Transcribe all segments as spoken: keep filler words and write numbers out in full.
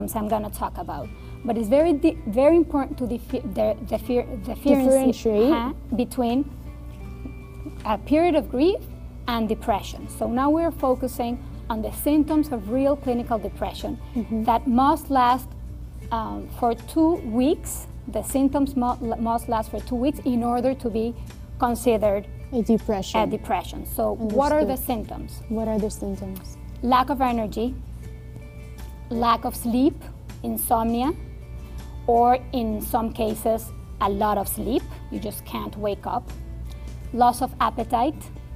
I'm going to talk about. But it's very, very important to differ, the, differ, differentiate uh, between a period of grief and depression. So now we're focusing on the symptoms of real clinical depression mm-hmm. that must last um, for two weeks. The symptoms mu must last for two weeks in order to be considered a depression. A depression. So Understood. What are the symptoms? What are the symptoms? Lack of energy, lack of sleep, insomnia, or in some cases, a lot of sleep. You just can't wake up. Loss of appetite,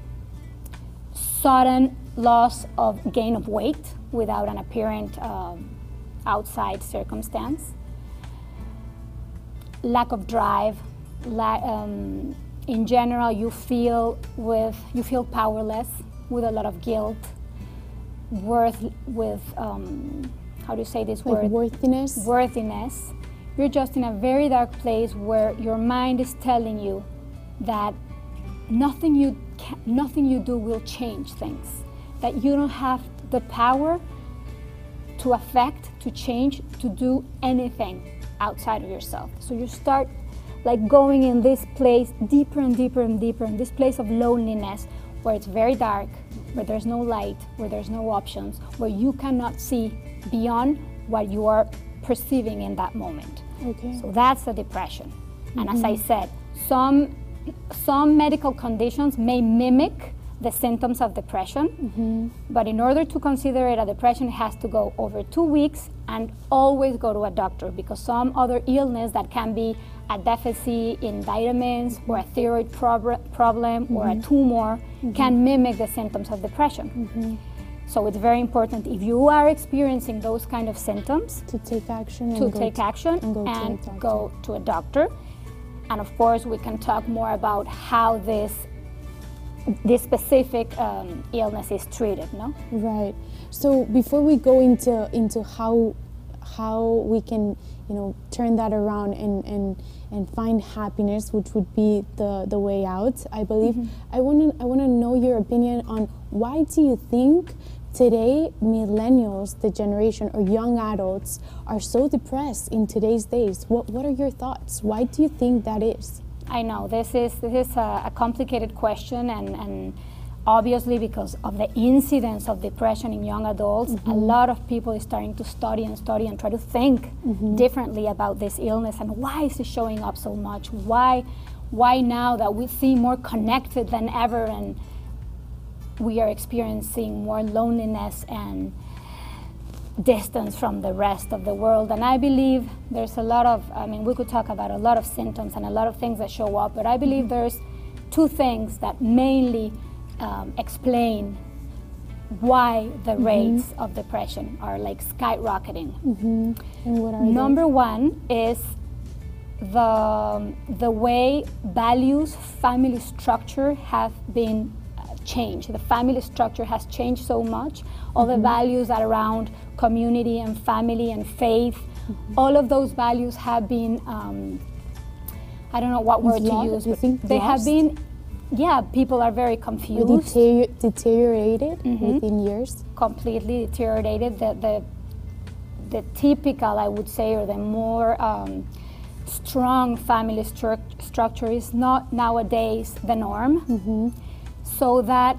sudden loss of gain of weight without an apparent uh, outside circumstance, lack of drive. La um, in general, you feel with you feel powerless, with a lot of guilt, worth with um, how do you say this like word? Worthiness. Worthiness. You're just in a very dark place where your mind is telling you that nothing you can, nothing you do will change things. That you don't have the power to affect, to change, to do anything outside of yourself. So you start like going in this place deeper and deeper and deeper, in this place of loneliness where it's very dark, where there's no light, where there's no options, where you cannot see beyond what you are perceiving in that moment. Okay. So that's the depression. Mm-hmm. And as I said, some, some medical conditions may mimic the symptoms of depression, mm-hmm. but in order to consider it a depression, it has to go over two weeks and always go to a doctor, because some other illness that can be a deficit in vitamins or a thyroid prob problem mm-hmm. or a tumor mm-hmm. can mimic the symptoms of depression. Mm-hmm. So it's very important, if you are experiencing those kind of symptoms, to take action to and take go action and, go, and to go to a doctor. And of course, we can talk more about how this this specific um, illness is treated, no? Right. So before we go into into how how we can, you know, turn that around and and and find happiness, which would be the the way out, I believe. Mm-hmm. I want to I want to know your opinion on why do you think today millennials, the generation or young adults, are so depressed in today's days? What what are your thoughts? Why do you think that is? I know this is this is a, a complicated question, and and obviously because of the incidence of depression in young adults, mm-hmm. a lot of people are starting to study and study and try to think mm-hmm. differently about this illness and why is it showing up so much? Why, why now that we seem more connected than ever and we are experiencing more loneliness and distance from the rest of the world? And I believe there's a lot of, I mean, we could talk about a lot of symptoms and a lot of things that show up, but I believe mm-hmm. there's two things that mainly Um, explain why the mm-hmm. rates of depression are like skyrocketing. Mm-hmm. And what are Number they? one is the, the way values, family structure have been changed. The family structure has changed so much. All mm-hmm. the values that around community and family and faith, mm-hmm. all of those values have been, um, I don't know what word to use, but they lost? have been, yeah, people are very confused. Deterior deteriorated mm-hmm. within years? Completely deteriorated. The, the, the typical, I would say, or the more um, strong family stru structure is not nowadays the norm. Mm-hmm. So that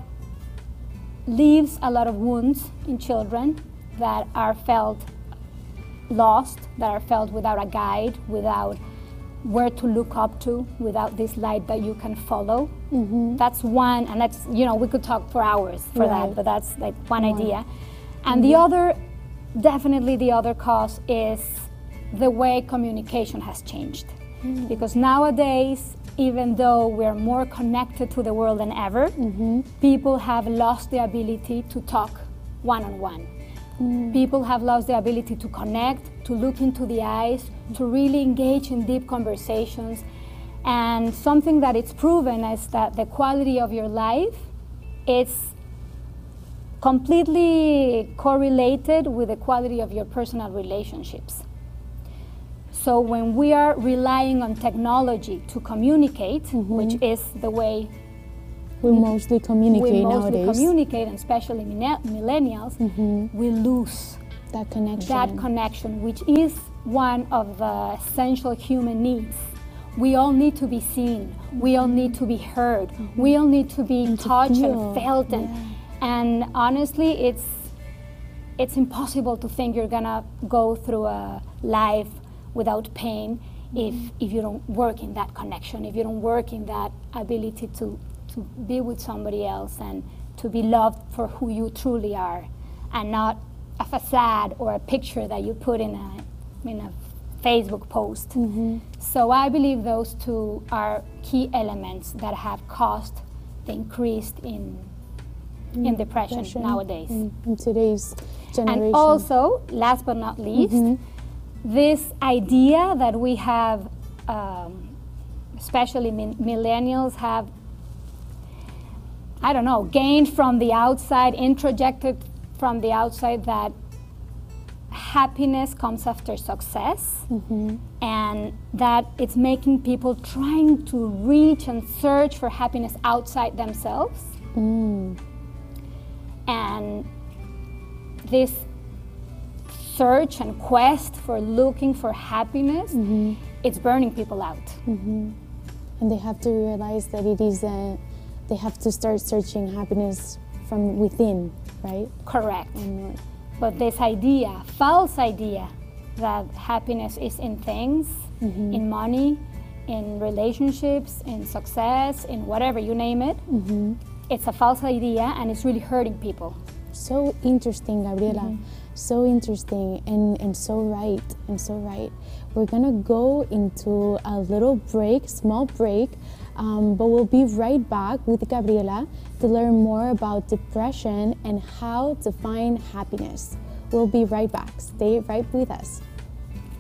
leaves a lot of wounds in children that are felt lost, that are felt without a guide, without where to look up to, without this light that you can follow. Mm-hmm. That's one, and that's, you know, we could talk for hours for right. that, but that's like one right. idea. And mm-hmm. the other, definitely the other cause is the way communication has changed. Mm-hmm. Because nowadays, even though we're more connected to the world than ever, mm-hmm. people have lost the ability to talk one-on-one. Mm. People have lost the ability to connect, to look into the eyes, to really engage in deep conversations. And something that it's proven is that the quality of your life is completely correlated with the quality of your personal relationships. So when we are relying on technology to communicate, mm-hmm. which is the way we mostly communicate we mostly nowadays. communicate, and especially millennials, mm-hmm. we lose That connection. That connection, which is one of the essential human needs. We all need to be seen. We all need to be heard. Mm-hmm. We all need to be and touched to and felt. And, yeah. and honestly, it's it's impossible to think you're gonna go through a life without pain mm-hmm. if if you don't work in that connection, if you don't work in that ability to to be with somebody else and to be loved for who you truly are, and not a facade or a picture that you put in a in a Facebook post. Mm-hmm. So I believe those two are key elements that have caused the increase in mm, in depression, depression nowadays. In, in today's generation. And also, last but not least, mm-hmm. this idea that we have, um, especially min- millennials have, I don't know, gained from the outside, introjected from the outside, that happiness comes after success, mm-hmm. and that it's making people trying to reach and search for happiness outside themselves. Mm. And this search and quest for looking for happiness, mm-hmm. it's burning people out. Mm-hmm. And they have to realize that it is a, they have to start searching happiness from within, right? Correct. And, But this idea, false idea, that happiness is in things, mm-hmm. in money, in relationships, in success, in whatever, you name it, mm-hmm. it's a false idea, and it's really hurting people. So interesting, Gabriela. Mm-hmm. So interesting, and, and so right, and so right. We're gonna go into a little break, small break, um, but we'll be right back with Gabriela to learn more about depression and how to find happiness. We'll be right back. Stay right with us.